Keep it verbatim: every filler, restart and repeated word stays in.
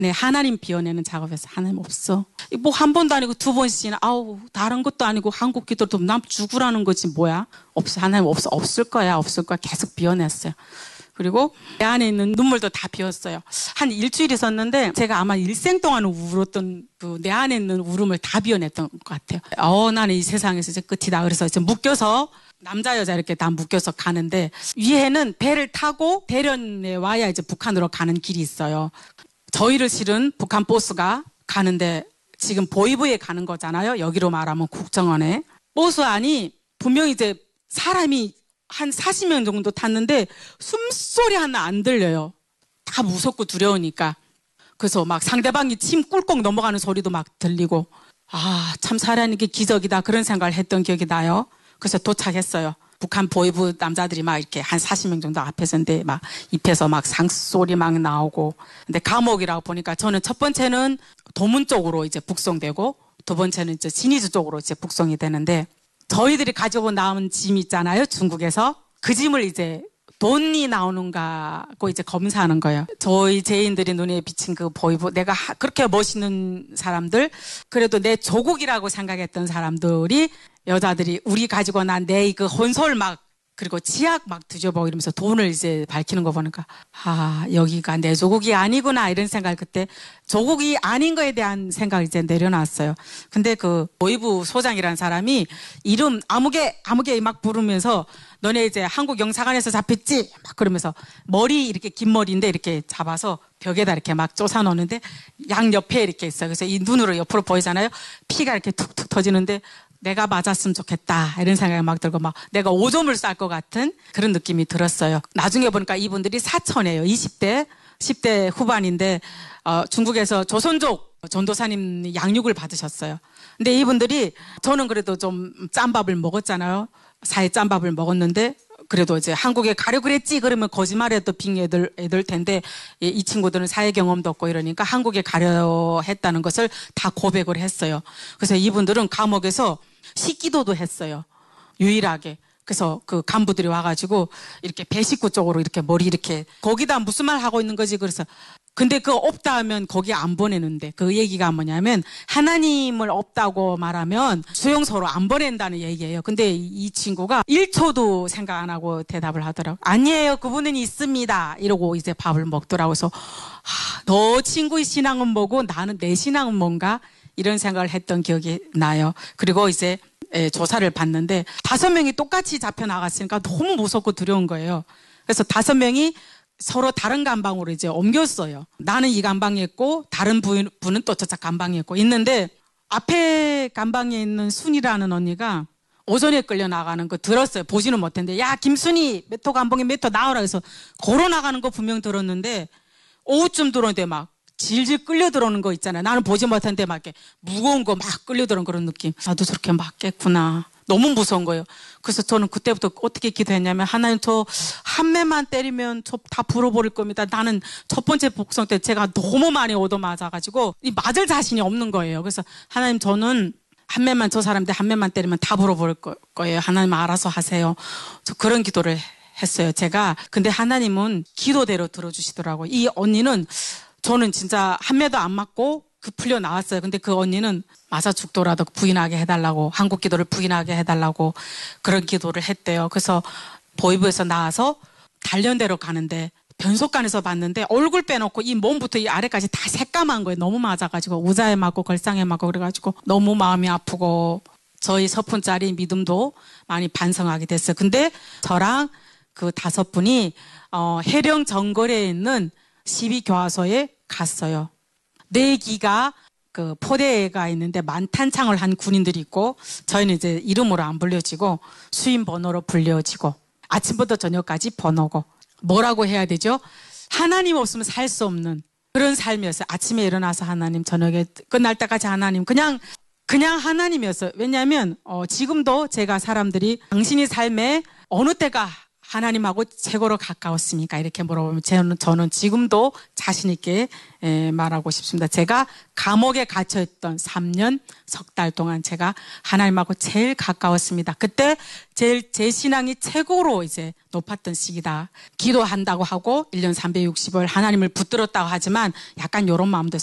네, 하나님 비워내는 작업에서 하나님 없어. 뭐 한 번도 아니고 두 번씩이나 아우 다른 것도 아니고 한국 기도도 남 죽으라는 거지 뭐야. 없어. 하나님 없어. 없을 거야. 없을 거야. 계속 비워냈어요. 그리고 내 안에 있는 눈물도 다 비웠어요. 한 일주일 있었는데 제가 아마 일생 동안 울었던 그 내 안에 있는 울음을 다 비워냈던 것 같아요. 어, 나는 이 세상에서 이제 끝이다. 그래서 이제 묶여서 남자 여자 이렇게 다 묶여서 가는데 위에는 배를 타고 대련에 와야 이제 북한으로 가는 길이 있어요. 저희를 실은 북한 버스가 가는데 지금 보이부에 가는 거잖아요. 여기로 말하면 국정원에. 버스 안이 분명히 이제 사람이 한 사십 명 정도 탔는데 숨소리 하나 안 들려요. 다 무섭고 두려우니까. 그래서 막 상대방이 침 꿀꺽 넘어가는 소리도 막 들리고 아, 참 살아있는 게 기적이다 그런 생각을 했던 기억이 나요. 그래서 도착했어요. 북한 보이부 남자들이 막 이렇게 한 사십 명 정도 앞에 서는데 막 입에서 막 상소리 막 나오고. 근데 감옥이라고 보니까 저는 첫 번째는 도문 쪽으로 이제 북송되고 두 번째는 이제 진이주 쪽으로 이제 북송이 되는데 저희들이 가지고 나온 짐 있잖아요. 중국에서. 그 짐을 이제 돈이 나오는가고 이제 검사하는 거예요. 저희 죄인들이 눈에 비친 그 보이부 내가 하, 그렇게 멋있는 사람들 그래도 내 조국이라고 생각했던 사람들이 여자들이 우리 가지고 난 내 그 혼솔 막 그리고 치약 막 뒤져보고 이러면서 돈을 이제 밝히는 거 보니까 아 여기가 내 조국이 아니구나 이런 생각을 그때 조국이 아닌 거에 대한 생각을 이제 내려놨어요. 근데 그 보이부 소장이라는 사람이 이름 아무개 아무개 막 부르면서 너네 이제 한국 영사관에서 잡혔지? 막 그러면서 머리 이렇게 긴 머리인데 이렇게 잡아서 벽에다 이렇게 막 쫓아놓는데 양 옆에 이렇게 있어요. 그래서 이 눈으로 옆으로 보이잖아요. 피가 이렇게 툭툭 터지는데 내가 맞았으면 좋겠다 이런 생각이 막 들고 막 내가 오줌을 쌀 것 같은 그런 느낌이 들었어요. 나중에 보니까 이분들이 사촌이에요. 이십 대, 십 대 후반인데 어, 중국에서 조선족 전도사님 양육을 받으셨어요. 근데 이분들이 저는 그래도 좀 짬밥을 먹었잖아요. 사회 짬밥을 먹었는데 그래도 이제 한국에 가려 그랬지 그러면 거짓말해도 빙 애들 애들 텐데 이 친구들은 사회 경험도 없고 이러니까 한국에 가려 했다는 것을 다 고백을 했어요. 그래서 이분들은 감옥에서 식기도도 했어요. 유일하게. 그래서 그 간부들이 와가지고 이렇게 배식구 쪽으로 이렇게 머리 이렇게 거기다 무슨 말 하고 있는 거지. 그래서 근데 그거 없다 하면 거기 안 보내는데 그 얘기가 뭐냐면 하나님을 없다고 말하면 수용소로 안 보낸다는 얘기예요. 근데 이 친구가 일 초도 생각 안 하고 대답을 하더라고요. 아니에요. 그분은 있습니다. 이러고 이제 밥을 먹더라고요. 그래서 아, 너 친구의 신앙은 뭐고 나는 내 신앙은 뭔가 이런 생각을 했던 기억이 나요. 그리고 이제 예, 조사를 받는데 다섯 명이 똑같이 잡혀나갔으니까 너무 무섭고 두려운 거예요. 그래서 다섯 명이 서로 다른 감방으로 이제 옮겼어요. 나는 이 감방에 있고 다른 분, 분은 또 저쪽 감방에 있고 있는데 앞에 감방에 있는 순이라는 언니가 오전에 끌려 나가는 거 들었어요. 보지는 못했는데 야 김순이 몇 호 감방에 몇 호 나오라 해서 걸어 나가는 거 분명 들었는데 오후쯤 들어오는데 막 질질 끌려 들어오는 거 있잖아요. 나는 보지 못했는데 막 이렇게 무거운 거 막 끌려 들어오는 그런 느낌. 나도 저렇게 맞겠구나. 너무 무서운 거예요. 그래서 저는 그때부터 어떻게 기도했냐면 하나님 저 한 매만 때리면 저 다 불어버릴 겁니다. 나는 첫 번째 복성 때 제가 너무 많이 얻어맞아가지고 이 맞을 자신이 없는 거예요. 그래서 하나님 저는 한 매만 저 사람들 한 매만 때리면 다 불어버릴 거예요. 하나님 알아서 하세요. 저 그런 기도를 했어요. 제가 근데 하나님은 기도대로 들어주시더라고요. 이 언니는 저는 진짜 한 매도 안 맞고 그 풀려 나왔어요. 근데 그 언니는 맞아 죽더라도 부인하게 해달라고 한국 기도를 부인하게 해달라고 그런 기도를 했대요. 그래서 보이부에서 나와서 단련대로 가는데 변속관에서 봤는데 얼굴 빼놓고 이 몸부터 이 아래까지 다 새까만 거예요. 너무 맞아가지고 의자에 맞고 걸상에 맞고 그래가지고 너무 마음이 아프고 저희 서푼짜리 믿음도 많이 반성하게 됐어요. 근데 저랑 그 다섯 분이 어, 해령 정거리에 있는 시비교화소에 갔어요. 네 기가 그 포대가 있는데 만탄창을 한 군인들이 있고 저희는 이제 이름으로 안 불려지고 수임 번호로 불려지고 아침부터 저녁까지 번호고 뭐라고 해야 되죠? 하나님 없으면 살 수 없는 그런 삶이었어요. 아침에 일어나서 하나님, 저녁에 끝날 때까지 하나님, 그냥 그냥 하나님이었어요. 왜냐하면 어, 지금도 제가 사람들이 당신의 삶에 어느 때가 하나님하고 최고로 가까웠습니까? 이렇게 물어보면 저는, 저는 지금도 자신 있게 에, 말하고 싶습니다. 제가 감옥에 갇혀있던 삼 년 석 달 동안 제가 하나님하고 제일 가까웠습니다. 그때 제일 제 신앙이 최고로 이제 높았던 시기다. 기도한다고 하고 일 년 삼백육십 일 하나님을 붙들었다고 하지만 약간 이런 마음도